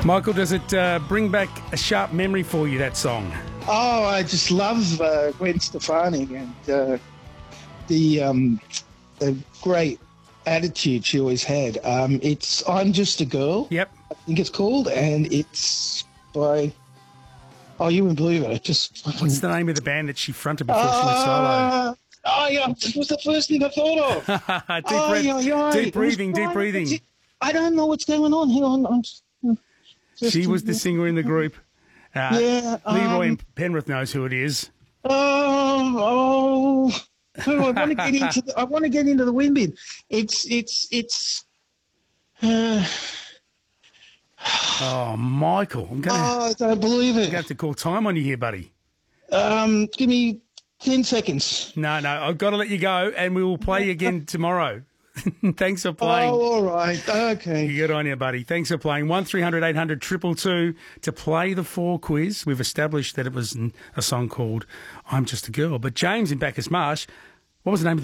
Michael, does it bring back a sharp memory for you, that song? Oh, I just love Gwen Stefani and the great attitude she always had. It's I'm Just a Girl. Yep. I think it's called, and it's by... Oh, you wouldn't believe it. I just... What's the name of the band that she fronted before she went solo? Oh, yeah, that was the first thing I thought of. Deep breathing. I don't know what's going on. Hang on. She was the singer in the group. Leroy Penrith knows who it is. I want to get into the wind bin. It's. Oh, Michael, I don't believe it. I'm going to have to call time on you here, buddy. Give me 10 seconds. No, I've got to let you go, and we will play again tomorrow. Thanks for playing. Oh, all right. Okay. Good on you, buddy. Thanks for playing. 1300 800 222 to play the 4 quiz. We've established that it was a song called I'm Just a Girl. But James in Bacchus Marsh, what was the name of the